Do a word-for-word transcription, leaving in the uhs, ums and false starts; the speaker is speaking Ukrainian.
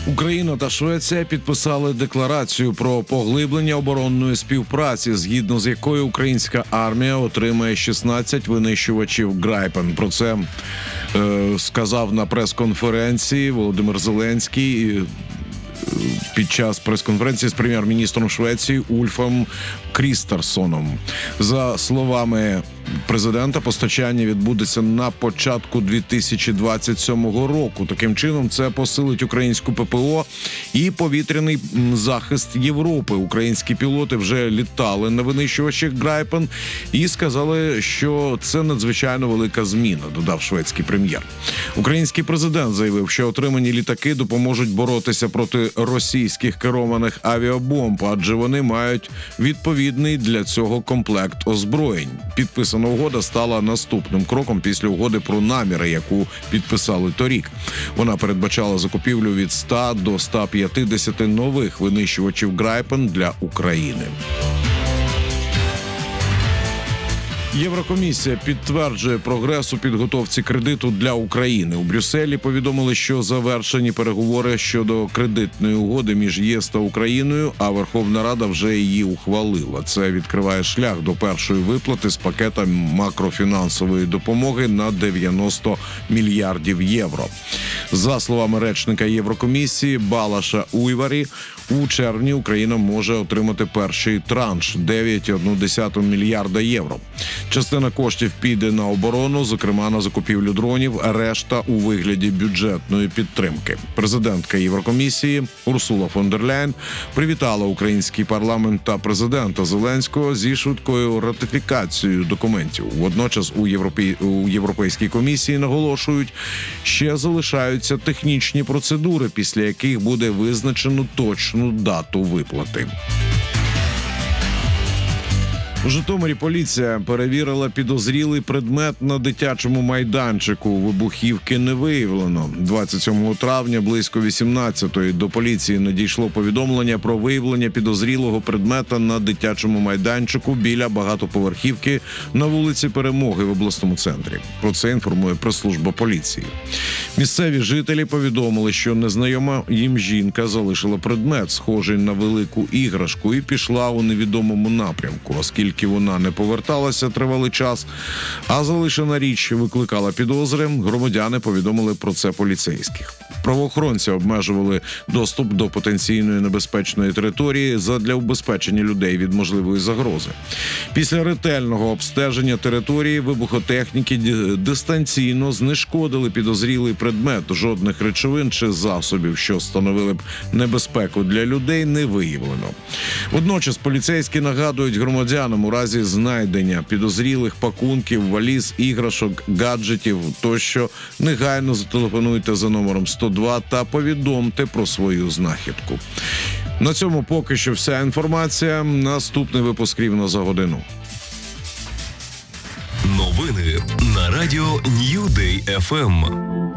Україна та Швеція підписали декларацію про поглиблення оборонної співпраці, згідно з якою українська армія отримає шістнадцять винищувачів Грайпен. Про це е, сказав на прес-конференції Володимир Зеленський під час прес-конференції з прем'єр-міністром Швеції Ульфом Крістерсоном. За словами президента, постачання відбудеться на початку дві тисячі двадцять сьомого року. Таким чином, це посилить українську ППО і повітряний захист Європи. Українські пілоти вже літали на винищувачах Грайпен і сказали, що це надзвичайно велика зміна, додав шведський прем'єр. Український президент заявив, що отримані літаки допоможуть боротися проти російських керованих авіабомб, адже вони мають відповідний для цього комплект озброєнь. Підписана угода стала наступним кроком після угоди про наміри, яку підписали торік. Вона передбачала закупівлю від ста до ста п'ятдесяти нових винищувачів Грайпен для України. Єврокомісія підтверджує прогрес у підготовці кредиту для України. У Брюсселі повідомили, що завершені переговори щодо кредитної угоди між ЄС та Україною, а Верховна Рада вже її ухвалила. Це відкриває шлях до першої виплати з пакета макрофінансової допомоги на дев'яносто мільярдів євро. За словами речника Єврокомісії Балаша Уйварі, у червні Україна може отримати перший транш – дев'ять цілих одну десяту мільярда євро. Частина коштів піде на оборону, зокрема на закупівлю дронів, а решта у вигляді бюджетної підтримки. Президентка Єврокомісії Урсула фон дер Ляєн привітала український парламент та президента Зеленського зі швидкою ратифікацією документів. Водночас у, Європі... у Європейській комісії наголошують, ще залишаються технічні процедури, після яких буде визначено точну дату виплати. У Житомирі поліція перевірила підозрілий предмет на дитячому майданчику. Вибухівки не виявлено. двадцять сьомого травня близько вісімнадцятої до поліції надійшло повідомлення про виявлення підозрілого предмета на дитячому майданчику біля багатоповерхівки на вулиці Перемоги в обласному центрі. Про це інформує прес-служба поліції. Місцеві жителі повідомили, що незнайома їм жінка залишила предмет, схожий на велику іграшку, і пішла у невідомому напрямку, оскільки Оскільки вона не поверталася тривалий час, а залишена річ викликала підозри, громадяни повідомили про це поліцейських. Правоохоронці обмежували доступ до потенційної небезпечної території задля убезпечення людей від можливої загрози. Після ретельного обстеження території вибухотехніки дистанційно знешкодили підозрілий предмет. Жодних речовин чи засобів, що становили б небезпеку для людей, не виявлено. Водночас поліцейські нагадують громадянам, у разі знайдення підозрілих пакунків, валіз, іграшок, гаджетів тощо, негайно зателефонуйте за номером сто два та повідомте про свою знахідку. На цьому поки що вся інформація. Наступний випуск рівно за годину. Новини на радіо Нью Дей еф ем.